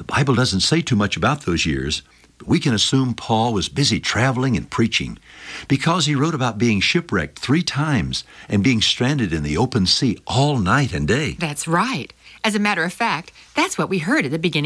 Bible doesn't say too much about those years, but we can assume Paul was busy traveling and preaching because he wrote about being shipwrecked 3 times and being stranded in the open sea all night and day. That's right. As a matter of fact, that's what we heard at the beginning